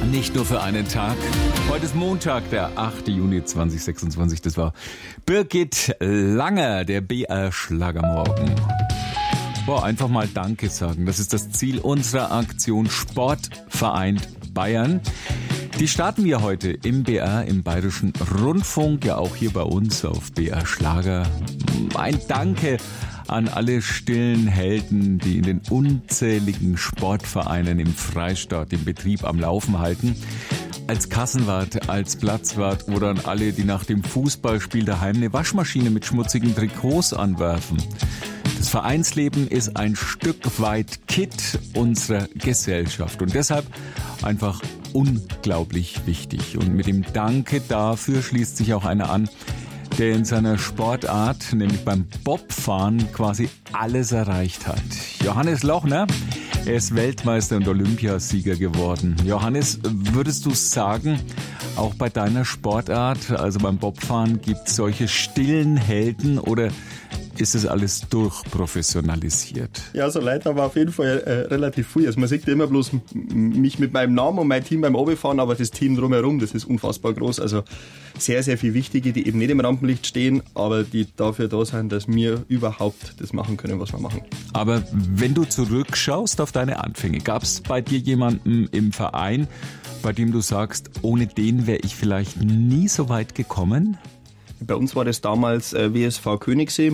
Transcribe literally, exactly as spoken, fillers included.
Nicht nur für einen Tag. Heute ist Montag, der achte Juni zweitausendsechsundzwanzig. Das war Birgit Langer, der B R Schlagermorgen. Boah, einfach mal Danke sagen. Das ist das Ziel unserer Aktion Sport vereint Bayern. Die starten wir heute im B R, im Bayerischen Rundfunk, ja auch hier bei uns auf B R Schlager. Ein Danke an alle stillen Helden, die in den unzähligen Sportvereinen im Freistaat den Betrieb am Laufen halten. Als Kassenwart, als Platzwart oder an alle, die nach dem Fußballspiel daheim eine Waschmaschine mit schmutzigen Trikots anwerfen. Das Vereinsleben ist ein Stück weit Kitt unserer Gesellschaft und deshalb einfach unglaublich wichtig. Und mit dem Danke dafür schließt sich auch einer an, der in seiner Sportart, nämlich beim Bobfahren, quasi alles erreicht hat. Johannes Lochner, er ist Weltmeister und Olympiasieger geworden. Johannes, würdest du sagen, auch bei deiner Sportart, also beim Bobfahren, gibt es solche stillen Helden oder ist das alles durchprofessionalisiert? Ja, so Leute haben wir auf jeden Fall äh, relativ viel. Also man sieht ja immer bloß m- mich mit meinem Namen und mein Team beim Obifahren, aber das Team drumherum, das ist unfassbar groß. Also sehr, sehr viele Wichtige, die eben nicht im Rampenlicht stehen, aber die dafür da sind, dass wir überhaupt das machen können, was wir machen. Aber wenn du zurückschaust auf deine Anfänge, gab es bei dir jemanden im Verein, bei dem du sagst, ohne den wäre ich vielleicht nie so weit gekommen? Bei uns war das damals äh, W S V Königssee.